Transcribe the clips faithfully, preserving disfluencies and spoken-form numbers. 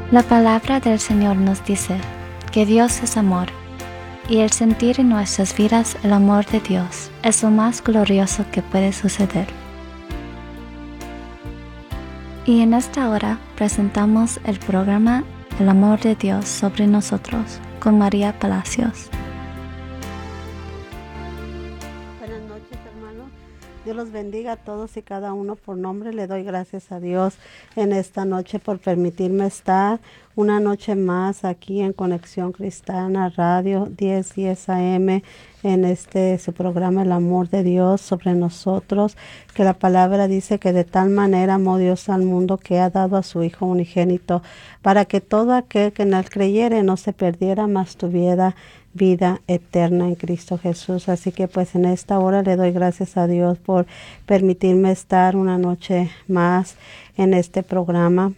La palabra del Señor nos dice que Dios es amor, y el sentir en nuestras vidas el amor de Dios es lo más glorioso que puede suceder. Y en esta hora presentamos el programa El amor de Dios sobre nosotros con María Palacios. Buenas noches, hermanos. Dios los bendiga a todos y cada uno por nombre. Le doy gracias a Dios en esta noche por permitirme estar una noche más aquí en Conexión Cristiana Radio diez diez A M en este su programa El amor de Dios sobre nosotros, que la palabra dice que de tal manera amó Dios al mundo que ha dado a su Hijo unigénito, para que todo aquel que en él creyere no se perdiera, mas tuviera vida eterna en Cristo Jesús. Así que pues en esta hora le doy gracias a Dios por permitirme estar una noche más en este programa,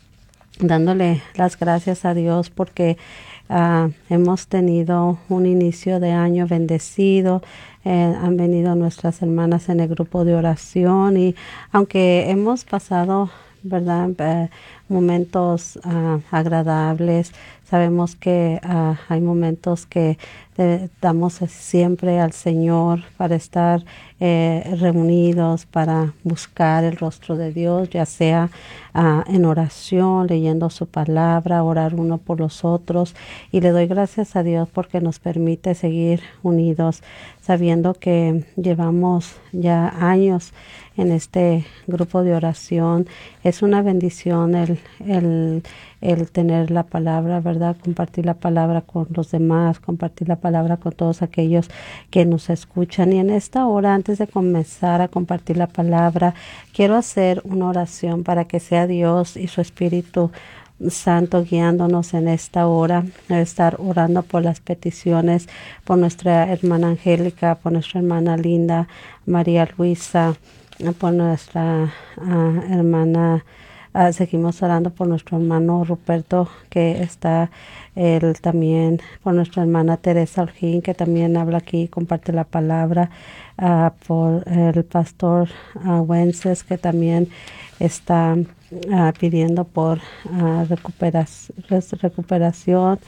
dándole las gracias a Dios porque uh, hemos tenido un inicio de año bendecido. Eh, han venido nuestras hermanas en el grupo de oración y aunque hemos pasado, ¿verdad?, eh, momentos uh, agradables, sabemos que uh, hay momentos que eh, damos siempre al Señor para estar eh, reunidos, para buscar el rostro de Dios, ya sea uh, en oración, leyendo su palabra, orar uno por los otros. Y le doy gracias a Dios porque nos permite seguir unidos, sabiendo que llevamos ya años en este grupo de oración. Es una bendición el, el, el tener la palabra, ¿verdad? Compartir la palabra con los demás, compartir la palabra con todos aquellos que nos escuchan. Y en esta hora, antes de comenzar a compartir la palabra, quiero hacer una oración para que sea Dios y su Espíritu Santo guiándonos en esta hora, estar orando por las peticiones, por nuestra hermana Angélica, por nuestra hermana Linda, María Luisa, por nuestra uh, hermana, uh, seguimos orando por nuestro hermano Ruperto, que está él también, por nuestra hermana Teresa Holguín, que también habla aquí y comparte la palabra, uh, por el pastor uh, Wences, que también está uh, pidiendo por uh, recuperación, recuperación,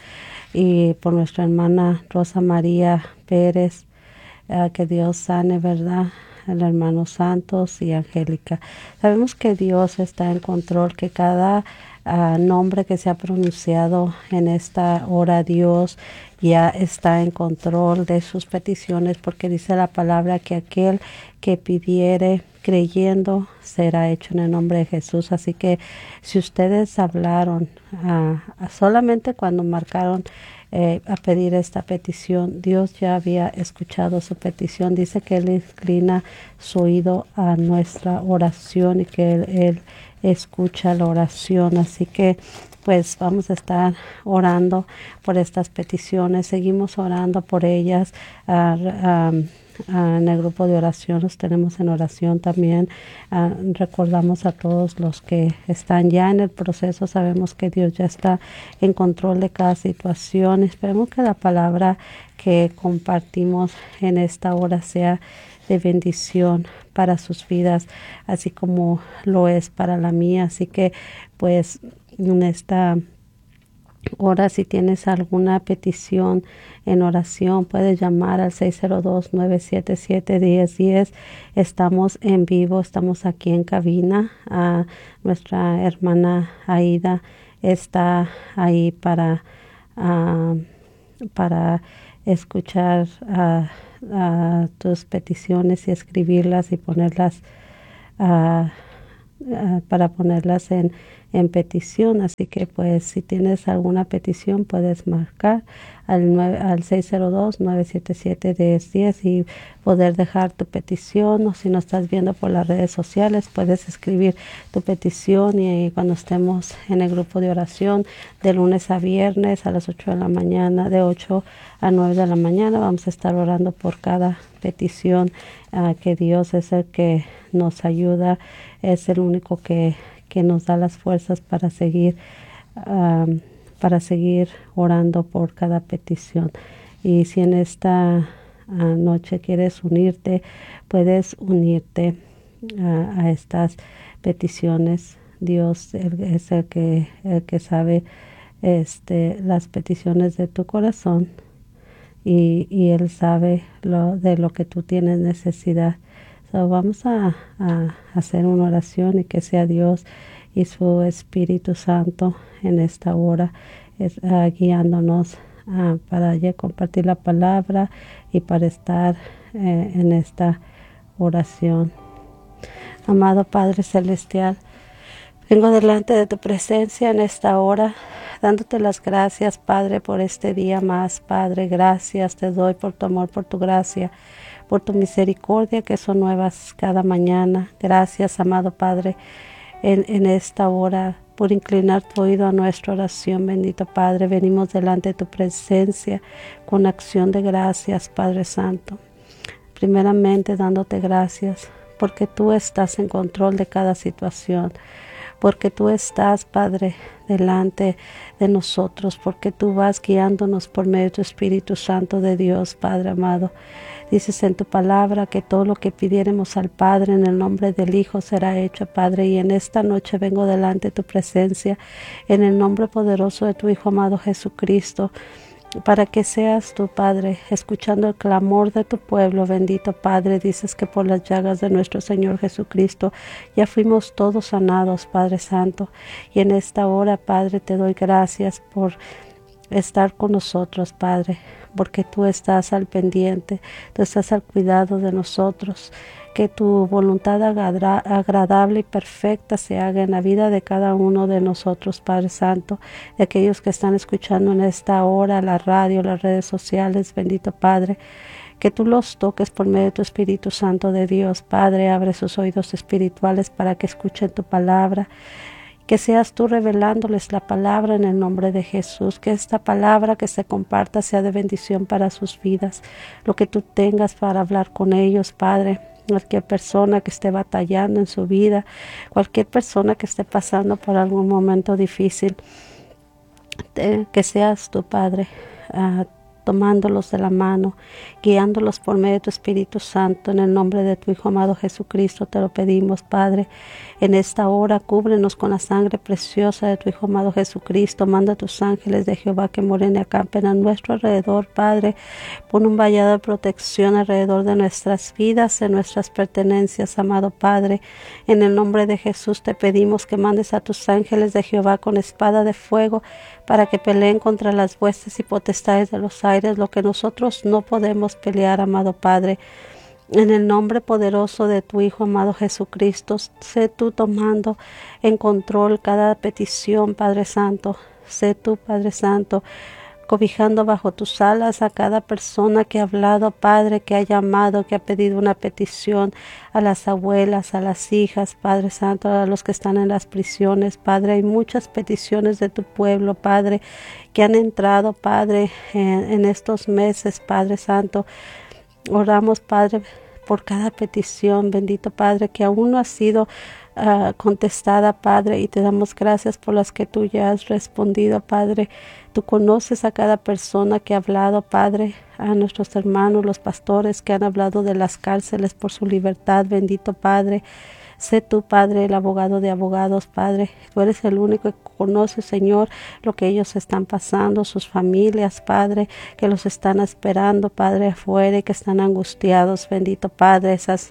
y por nuestra hermana Rosa María Pérez, uh, que Dios sane, ¿verdad?, el hermano Santos y Angélica. Sabemos que Dios está en control, que cada uh, nombre que se ha pronunciado en esta hora, Dios ya está en control de sus peticiones, porque dice la palabra que aquel que pidiere creyendo será hecho en el nombre de Jesús. Así que si ustedes hablaron uh, solamente cuando marcaron Eh, a pedir esta petición, Dios ya había escuchado su petición. Dice que Él inclina su oído a nuestra oración y que Él, Él escucha la oración. Así que pues vamos a estar orando por estas peticiones, seguimos orando por ellas. Uh, um, Uh, en el grupo de oración los tenemos en oración también. Uh, recordamos a todos los que están ya en el proceso. Sabemos que Dios ya está en control de cada situación. Esperemos que la palabra que compartimos en esta hora sea de bendición para sus vidas, así como lo es para la mía. Así que pues en esta Ahora, si tienes alguna petición en oración, puedes llamar al seis cero dos, nueve siete siete, uno cero uno cero. Estamos en vivo, estamos aquí en cabina. Uh, nuestra hermana Aida está ahí para, uh, para escuchar uh, uh, tus peticiones y escribirlas y ponerlas uh, uh, para ponerlas en en petición. Así que pues si tienes alguna petición puedes marcar al, nueve, al seis cero dos, nueve siete siete, uno cero uno cero y poder dejar tu petición, o si no estás viendo por las redes sociales puedes escribir tu petición. Y cuando estemos en el grupo de oración de lunes a viernes a las ocho de la mañana, de ocho a nueve de la mañana, vamos a estar orando por cada petición, uh, que Dios es el que nos ayuda, es el único que que nos da las fuerzas para seguir um, para seguir orando por cada petición. Y si en esta uh, noche quieres unirte, puedes unirte uh, a estas peticiones Dios él es el que, el que sabe este, las peticiones de tu corazón y, y Él sabe lo, de lo que tú tienes necesidad. So, vamos a, a hacer una oración y que sea Dios y su Espíritu Santo en esta hora es, uh, guiándonos uh, para ya compartir la palabra y para estar eh, en esta oración. Amado Padre Celestial, vengo delante de tu presencia en esta hora, dándote las gracias, Padre, por este día más. Padre, gracias te doy por tu amor, por tu gracia, por tu misericordia que son nuevas cada mañana. Gracias, amado Padre, en, en esta hora, por inclinar tu oído a nuestra oración. Bendito Padre, venimos delante de tu presencia con acción de gracias, Padre Santo. Primeramente, dándote gracias porque tú estás en control de cada situación, porque tú estás, Padre, delante de nosotros, porque tú vas guiándonos por medio de tu Espíritu Santo de Dios, Padre amado. Dices en tu palabra que todo lo que pidiéremos al Padre en el nombre del Hijo será hecho, Padre, y en esta noche vengo delante de tu presencia en el nombre poderoso de tu Hijo amado Jesucristo, para que seas tú, Padre, escuchando el clamor de tu pueblo. Bendito Padre, dices que por las llagas de nuestro Señor Jesucristo ya fuimos todos sanados, Padre Santo. Y en esta hora, Padre, te doy gracias por estar con nosotros, Padre, porque tú estás al pendiente, tú estás al cuidado de nosotros. Que tu voluntad agra- agradable y perfecta se haga en la vida de cada uno de nosotros, Padre Santo, de aquellos que están escuchando en esta hora la radio, las redes sociales. Bendito Padre, que tú los toques por medio de tu Espíritu Santo de Dios. Padre, abre sus oídos espirituales para que escuchen tu palabra. Que seas tú revelándoles la palabra en el nombre de Jesús. Que esta palabra que se comparta sea de bendición para sus vidas. Lo que tú tengas para hablar con ellos, Padre. Cualquier persona que esté batallando en su vida, cualquier persona que esté pasando por algún momento difícil, te, que seas tu Padre, uh, tomándolos de la mano, guiándolos por medio de tu Espíritu Santo. En el nombre de tu Hijo amado Jesucristo te lo pedimos, Padre. En esta hora, cúbrenos con la sangre preciosa de tu Hijo amado Jesucristo. Manda a tus ángeles de Jehová que moren y acampen a nuestro alrededor, Padre. Pon un vallado de protección alrededor de nuestras vidas, de nuestras pertenencias, amado Padre. En el nombre de Jesús te pedimos que mandes a tus ángeles de Jehová con espada de fuego para que peleen contra las huestes y potestades de los aires, lo que nosotros no podemos pelear, amado Padre. En el nombre poderoso de tu Hijo amado Jesucristo, sé tú tomando en control cada petición, Padre Santo. Sé tú, Padre Santo, cobijando bajo tus alas a cada persona que ha hablado, Padre, que ha llamado, que ha pedido una petición, a las abuelas, a las hijas, Padre Santo, a los que están en las prisiones, Padre. Hay muchas peticiones de tu pueblo, Padre, que han entrado, Padre, en, en estos meses, Padre Santo. Oramos, Padre, por cada petición, bendito Padre, que aún no ha sido uh, contestada, Padre, y te damos gracias por las que tú ya has respondido, Padre. Tú conoces a cada persona que ha hablado, Padre, a nuestros hermanos, los pastores que han hablado de las cárceles por su libertad, bendito Padre. Sé tú, Padre, el abogado de abogados, Padre. Tú eres el único que conoce, Señor, lo que ellos están pasando, sus familias, Padre, que los están esperando, Padre, afuera y que están angustiados, bendito Padre, esas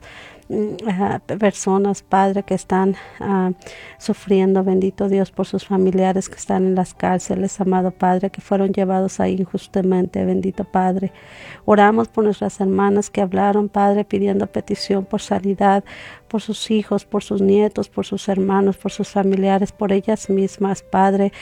Uh, personas, Padre, que están uh, sufriendo, bendito Dios, por sus familiares que están en las cárceles, amado Padre, que fueron llevados ahí injustamente, bendito Padre. Oramos por nuestras hermanas que hablaron, Padre, pidiendo petición por sanidad, por sus hijos, por sus nietos, por sus hermanos, por sus familiares, por ellas mismas, Padre.